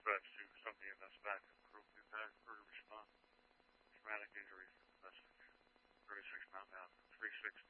suspects to something in this back of group impact for response. Traumatic injury for investigation. 36 Mountain Avenue, 36